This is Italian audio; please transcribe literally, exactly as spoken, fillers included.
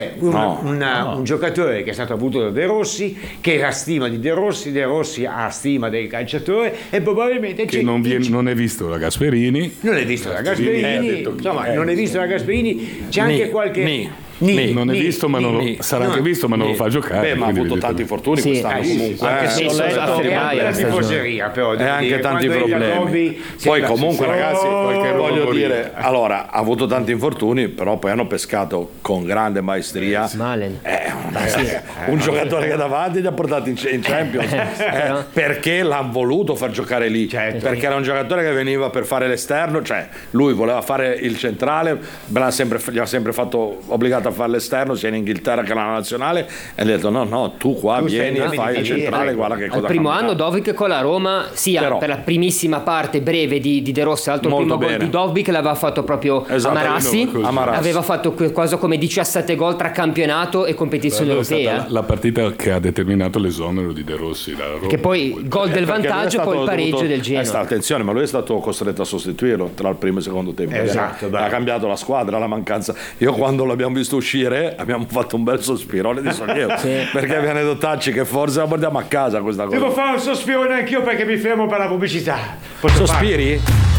Una, No, una, no. un giocatore che è stato avuto da De Rossi, che ha stima di De Rossi, De Rossi ha stima del calciatore e probabilmente Che c'è non, chi- viene- non è visto da Gasperini. non è visto da Gasperini, Gasperini, eh, ha detto- insomma, eh, non è visto da Gasperini, c'è anche Ni, qualche ni, Ni, non è ni, visto, ma non lo, ni. sarà No, anche visto, ma non ni. lo fa giocare. Beh, ma ha quindi avuto tanti vedete- infortuni Sì, quest'anno eh, sì, comunque. anche eh. se se l'ho è letto anche febbraio la la stagione. tifoseria, però E devo anche dire, tanti quando è problemi. Jacobi, Poi sembra- comunque sì, ragazzi, oh, voglio roba dire, allora ha avuto tanti infortuni, però poi hanno pescato con grande maestria. Malen. Eh, un giocatore che davanti li ha portati in, in Champions eh, perché l'ha voluto far giocare lì, Certo. perché era un giocatore che veniva per fare l'esterno, cioè lui voleva fare il centrale, me l'ha sempre, gli ha sempre fatto obbligato a fare l'esterno sia in Inghilterra che alla nazionale, e gli ha detto no no tu qua Tu vieni sei- e fai il devi centrale, dire, guarda che cosa Al primo cambierà. anno Dovic con la Roma, sia Però- per la primissima parte breve di, di De Rossi, l'altro Molto primo gol bene. di Dovic l'aveva fatto proprio Esatto, a Marassi, così. A Marassi. aveva fatto qualcosa come diciassette gol tra campionato e competizione Quella è stata europea. la, la partita che ha determinato l'esonero di De Rossi da Roma. Che poi il gol del Eh, perché lui è vantaggio e stato poi il pareggio dovuto- del eh, sta, Genoa. attenzione, ma lui è stato costretto a sostituirlo tra il primo e il secondo tempo. Esatto, ha bravo. cambiato la squadra, la mancanza. Io quando l'abbiamo visto uscire abbiamo fatto un bel sospirone di sollievo, perché abbiamo detto Tacci che forse la portiamo a casa questa cosa. Devo fare un sospirone anch'io perché mi fermo per la pubblicità. Posso farlo? Sospiri?